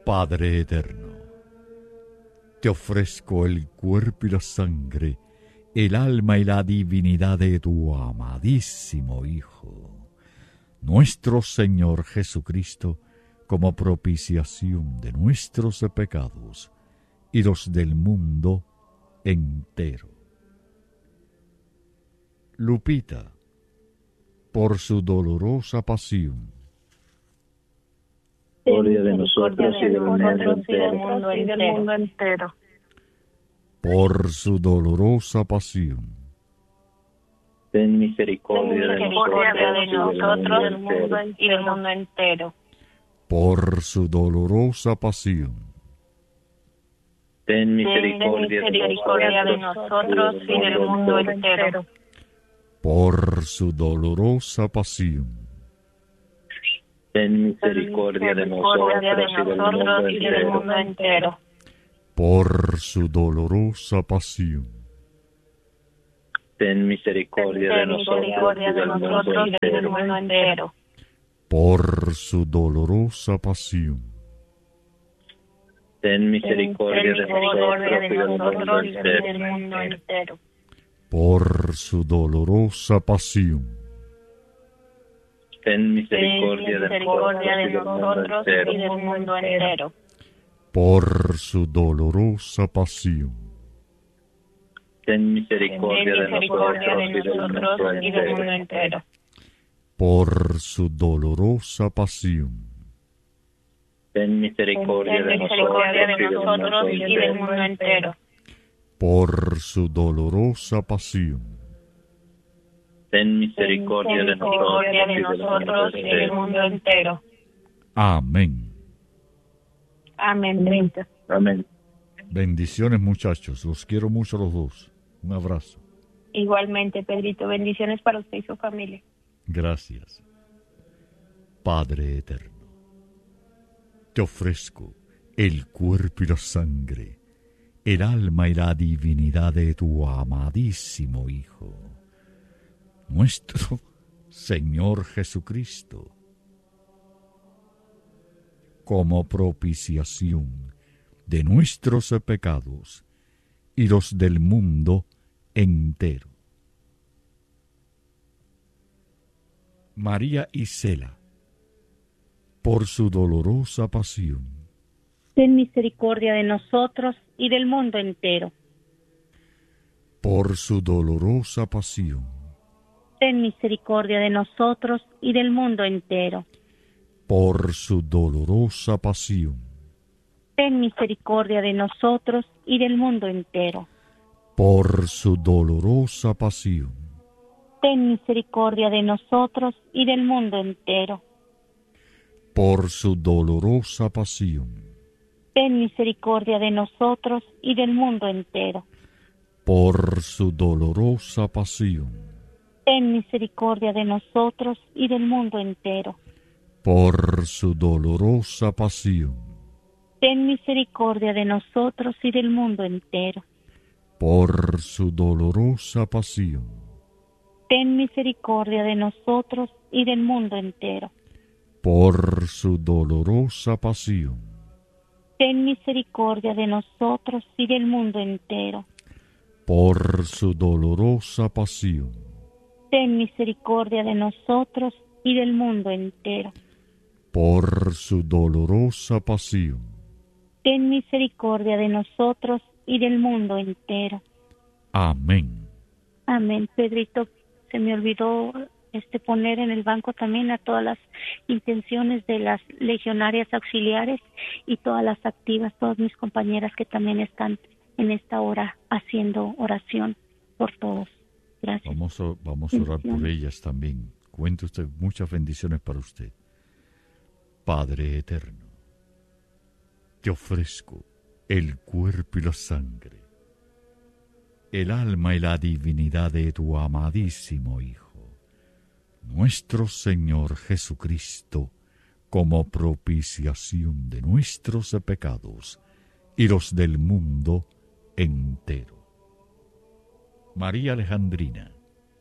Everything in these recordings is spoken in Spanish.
Padre eterno, te ofrezco el cuerpo y la sangre, el alma y la divinidad de tu amadísimo Hijo, nuestro Señor Jesucristo, como propiciación de nuestros pecados y los del mundo entero. Lupita, por su dolorosa pasión, gloria de nosotros y del mundo entero. por su dolorosa pasión, Ten misericordia de nosotros y del mundo entero. por su dolorosa pasión, ten Misericordia de nosotros y del mundo entero. por su dolorosa pasión, ten misericordia de nosotros y del mundo entero. por su dolorosa pasión, ten misericordia de nosotros y del mundo entero. por su dolorosa pasión, ten misericordia de nosotros y del mundo entero. por su dolorosa pasión, ten misericordia de nosotros y del mundo entero. por su dolorosa pasión, ten misericordia de nosotros y del mundo entero. por su dolorosa pasión, ten misericordia de nosotros y del mundo entero. por su dolorosa pasión, ten misericordia de nosotros y del mundo entero. amén. Amén. Amén. Bendiciones, muchachos, los quiero mucho a los dos. Un abrazo. Igualmente, Pedrito, bendiciones para usted y su familia. Gracias. Padre eterno, te ofrezco el cuerpo y la sangre, el alma y la divinidad de tu amadísimo Hijo, nuestro Señor Jesucristo, como propiciación de nuestros pecados y los del mundo entero. María Isela, por su dolorosa pasión, ten misericordia de nosotros y del mundo entero. por su dolorosa pasión, Ten misericordia de nosotros y del mundo entero. por su dolorosa pasión, Ten misericordia de nosotros y del mundo entero. por su dolorosa pasión, Ten misericordia de nosotros y del mundo entero. por su dolorosa pasión, Ten misericordia de nosotros y del mundo entero. por su dolorosa pasión, Ten misericordia de nosotros y del mundo entero. por su dolorosa pasión, Ten misericordia de nosotros y del mundo entero. por su dolorosa pasión, Ten misericordia de nosotros y del mundo entero. por su dolorosa pasión, Ten misericordia de nosotros y del mundo entero. por su dolorosa pasión, Ten misericordia de nosotros y del mundo entero. por su dolorosa pasión, Ten misericordia de nosotros y del mundo entero. amén. Amén. Pedrito, se me olvidó poner en el banco también a todas las intenciones de las legionarias auxiliares y todas las activas, todas mis compañeras que también están en esta hora haciendo oración por todos. Gracias. Vamos a orar por ellas también. Cuente usted muchas bendiciones para usted. Padre eterno, te ofrezco el cuerpo y la sangre, el alma y la divinidad de tu amadísimo Hijo, nuestro Señor Jesucristo, como propiciación de nuestros pecados y los del mundo entero. María Alejandrina,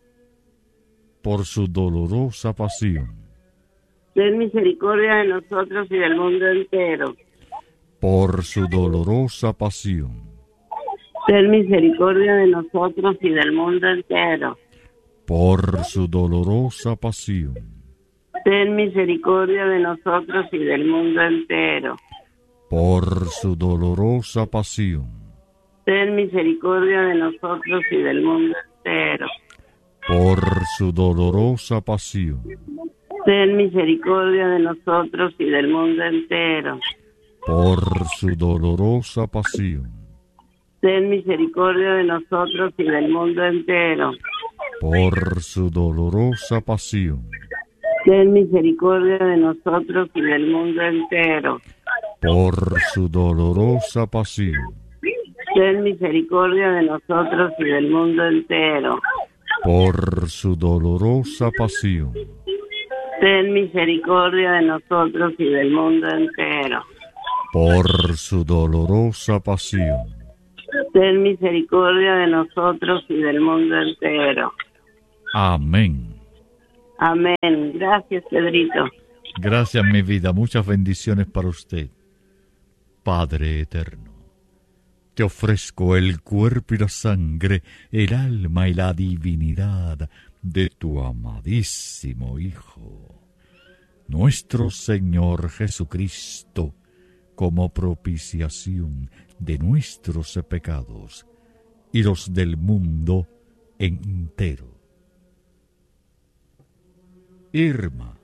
por su dolorosa pasión, ten misericordia de nosotros y del mundo entero. por su dolorosa pasión. Ten misericordia de nosotros y del mundo entero. Por su dolorosa pasión. Ten misericordia de nosotros y del mundo entero. Por su dolorosa pasión. Ten misericordia de nosotros y del mundo entero. Por su dolorosa pasión. Ten misericordia de nosotros y del mundo entero. Por su dolorosa pasión. Ten misericordia de nosotros y del mundo entero. Por su dolorosa pasión. Ten misericordia de nosotros y del mundo entero. Por su dolorosa pasión. Ten misericordia de nosotros y del mundo entero. Por su dolorosa pasión. Ten misericordia de nosotros y del mundo entero. Por su dolorosa pasión. Ten misericordia de nosotros y del mundo entero. Amén. Amén. Gracias, Pedrito. Gracias, mi vida. Muchas bendiciones para usted. Padre eterno, te ofrezco el cuerpo y la sangre, el alma y la divinidad de tu amadísimo Hijo, nuestro Señor Jesucristo, como propiciación de nuestros pecados y los del mundo entero. Irma,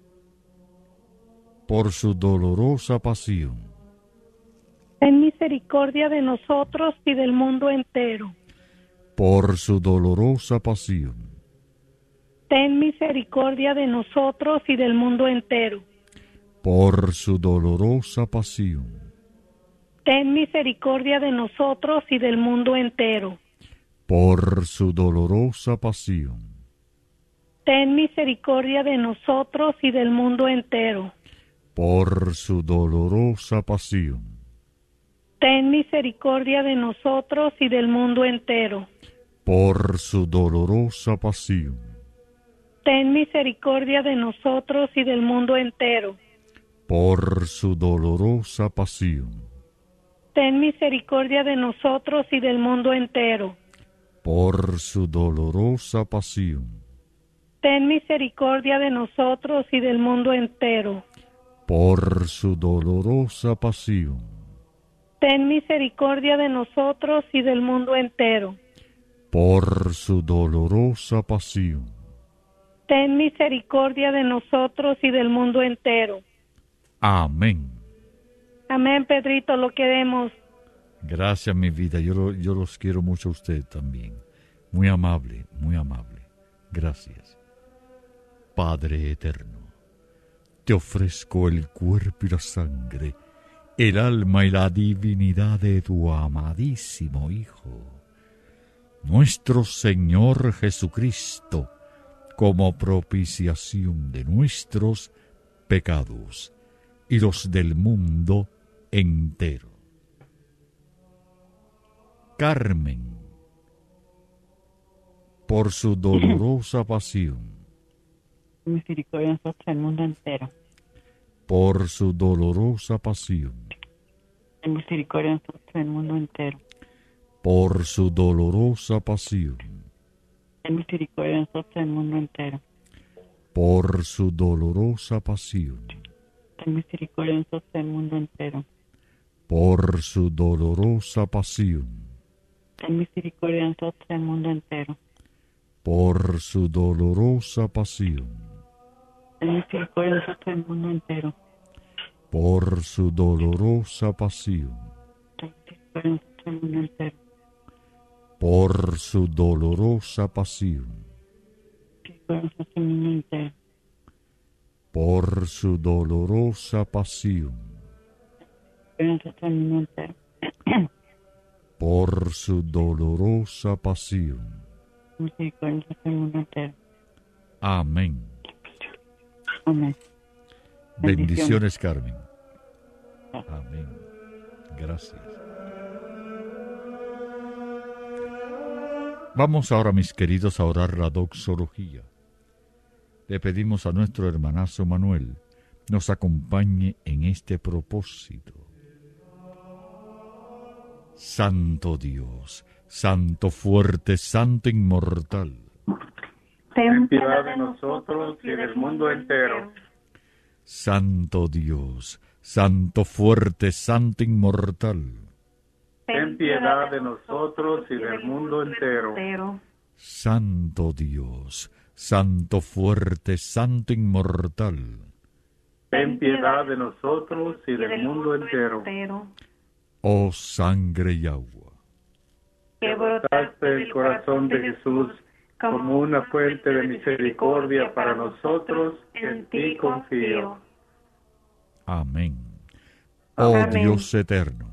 por su dolorosa pasión. Ten misericordia de nosotros y del mundo entero. Por su dolorosa pasión. Ten misericordia de nosotros y del mundo entero. Por su dolorosa pasión. Ten misericordia de nosotros y del mundo entero. Por su dolorosa pasión. Ten misericordia de nosotros y del mundo entero. Por su dolorosa pasión. Ten misericordia de nosotros y del mundo entero. Por su dolorosa pasión. Ten misericordia de nosotros y del mundo entero. Por su dolorosa pasión. Ten misericordia de nosotros y del mundo entero. Por su dolorosa pasión. Ten misericordia de nosotros y del mundo entero. Por su dolorosa pasión. Ten misericordia de nosotros y del mundo entero. Por su dolorosa pasión. Ten misericordia de nosotros y del mundo entero. Amén. Amén, Pedrito, lo queremos. Gracias, mi vida. Yo los quiero mucho a usted también. Muy amable, muy amable. Gracias. Padre eterno, te ofrezco el cuerpo y la sangre, el alma y la divinidad de tu amadísimo Hijo, nuestro Señor Jesucristo, como propiciación de nuestros pecados y los del mundo entero. Carmen, por su dolorosa pasión. Misericordia de nosotros y del mundo entero. Por su dolorosa pasión. Ten misericordia de nosotros y del mundo entero. Por su dolorosa pasión. Ten misericordia de nosotros y del mundo entero. Por su dolorosa pasión. Ten misericordia de nosotros y del mundo entero. Por su dolorosa pasión. Ten misericordia de nosotros y del mundo entero. Por su dolorosa pasión. Ten misericordia de nosotros y del mundo entero. Por su dolorosa pasión. Ten misericordia de nosotros y del mundo entero. Por su dolorosa pasión. Misericordia de nosotros y del mundo entero. Por su dolorosa pasión. Por su dolorosa pasión. Amén. Amén. Bendiciones, Carmen. Amén. Gracias. Vamos ahora, mis queridos, a orar la doxología. Le pedimos a nuestro hermanazo Manuel nos acompañe en este propósito. Santo Dios, Santo fuerte, Santo inmortal, ten piedad de nosotros y del mundo entero. Santo Dios, Santo fuerte, Santo inmortal, Ten piedad de nosotros y del mundo entero. Santo Dios, Santo fuerte, Santo inmortal, Ten piedad de nosotros y del mundo entero. oh sangre y agua, Que brotaste del corazón de Jesús como una fuente de misericordia para nosotros, en ti confío. amén. Oh Amén. Dios eterno,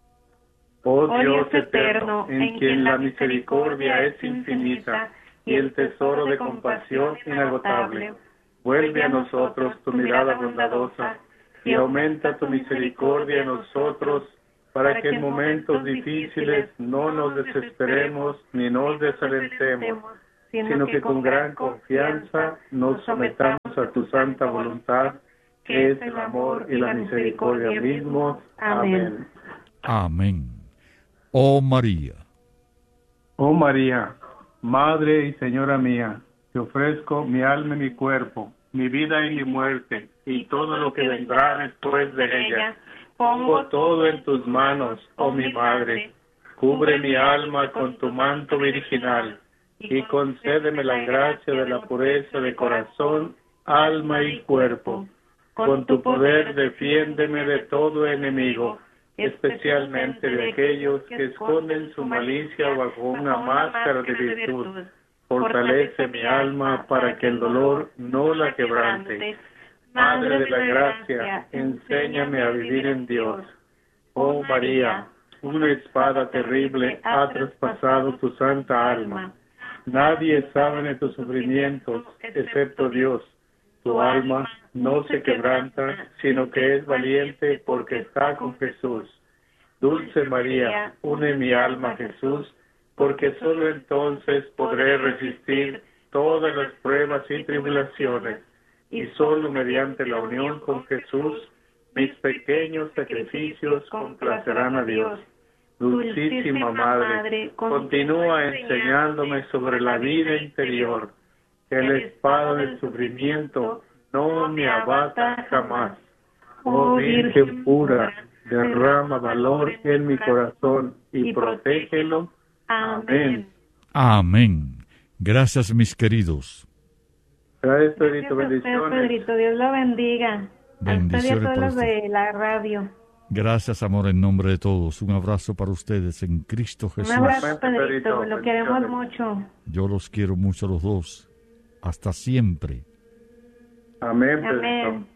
Oh Dios eterno, en quien la misericordia es infinita y el tesoro de compasión inagotable, vuelve a nosotros tu mirada bondadosa y aumenta tu misericordia en nosotros, para que en momentos difíciles no nos desesperemos ni nos desalentemos, sino que con gran confianza nos sometamos a tu santa voluntad, que es el amor y la misericordia mismos. Amén. amén. Oh María, Oh María, Madre y Señora mía, te ofrezco mi alma y mi cuerpo, mi vida y mi muerte, y todo lo que vendrá después de ella. Pongo todo en tus manos, oh mi Madre. Cubre mi alma con tu manto virginal, y concédeme la gracia de la pureza de corazón, alma y cuerpo. Con tu poder defiéndeme de todo enemigo, especialmente de aquellos que esconden su malicia bajo una máscara de virtud. Fortalece mi alma para que el dolor no la quebrante. Madre de la gracia, enséñame a vivir en Dios. Oh María, una espada terrible ha traspasado tu santa alma. Nadie sabe de tus sufrimientos excepto Dios. Tu alma no se quebranta, sino que es valiente porque está con Jesús. Dulce María, une mi alma a Jesús, porque solo entonces podré resistir todas las pruebas y tribulaciones, y solo mediante la unión con Jesús, mis pequeños sacrificios complacerán a Dios. Dulcísima Madre, continúa enseñándome sobre la vida interior, que la espada del sufrimiento no me abata jamás. Oh Virgen pura, derrama valor en mi corazón y protégelo. Amén. amén. Gracias, mis queridos. Gracias, Pedrito. Bendiciones. Pedrito, Dios lo bendiga. A usted y a Bendiciones todos para los usted. de la radio. Gracias, amor, en nombre de todos. Un abrazo para ustedes en Cristo Un Jesús. abrazo, Pedrito. Pedrito, Lo queremos bendiciones. mucho. Yo los quiero mucho a los dos. Hasta siempre. Amén, Pedrito. Amén.